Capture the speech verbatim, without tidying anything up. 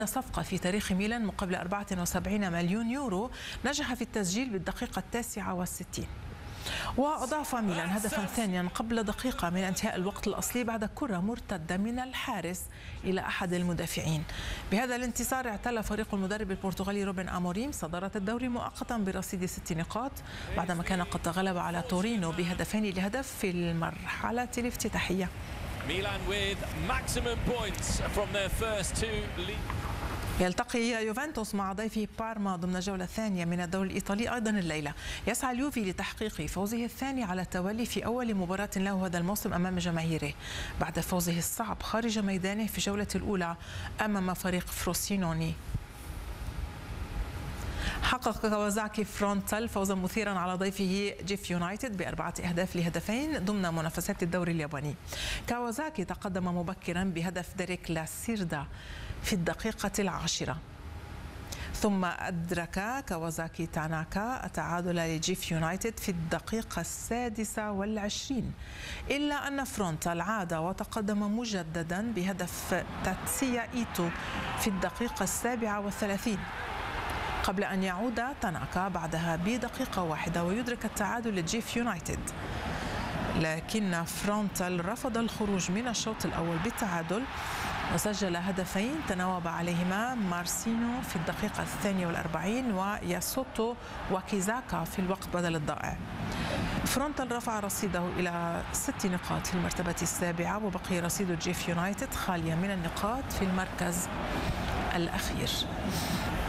صفقة في تاريخ ميلان مقابل أربعة وسبعين مليون يورو نجح في التسجيل بالدقيقة التاسعة والستين. وأضاف ميلان هدفا ثانيا قبل دقيقة من انتهاء الوقت الأصلي بعد كرة مرتدة من الحارس إلى أحد المدافعين. بهذا الانتصار اعتلى فريق المدرب البرتغالي روبن أموريم صدارة الدوري مؤقتا برصيد ست نقاط بعدما كان قد تغلب على تورينو بهدفين لهدف في المرحلة الافتتاحية. يلتقي يوفنتوس مع ضيفه بارما ضمن الجولة الثانية من الدوري الإيطالي أيضا الليلة. يسعى اليوفي لتحقيق فوزه الثاني على التوالي في أول مباراة له هذا الموسم أمام جماهيره بعد فوزه الصعب خارج ميدانه في الجولة الأولى أمام فريق فروسينوني. حقق كاوازاكي فرونتال فوزا مثيرا على ضيفه جيف يونايتد بأربعة أهداف لهدفين ضمن منافسات الدوري الياباني. كاوازاكي تقدم مبكرا بهدف ديريك لاسيردا في الدقيقة العاشرة، ثم أدرك كاوازاكي تاناكا التعادل لجيف يونايتد في الدقيقة السادسة والعشرين، إلا أن فرونتال عاد وتقدم مجددا بهدف تاتسيا إيتو في الدقيقة السابعة والثلاثين قبل أن يعود تاناكا بعدها بدقيقة واحدة ويدرك التعادل لجيف يونايتد، لكن فرونتال رفض الخروج من الشوط الأول بالتعادل وسجل هدفين تناوب عليهما مارسينو في الدقيقة الثانية والأربعين وياسوتو وكيزاكا في الوقت بدل الضائع. فرونتال رفع رصيده إلى ست نقاط في المرتبة السابعة وبقي رصيد جيف يونايتد خاليا من النقاط في المركز الأخير.